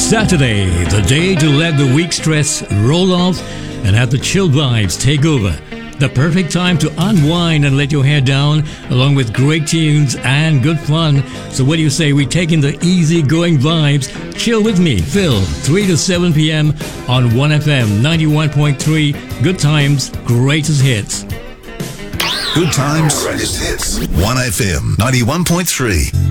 Saturday, the day to let the week stress roll off and have the chill vibes take over. The perfect time to unwind and let your hair down, along with great tunes and good fun. So what do you say we take in the easy-going vibes? Chill with me, Phil, 3 to 7 p.m. on 1FM 91.3. Good times, greatest hits. Good times, greatest hits. 1FM 91.3.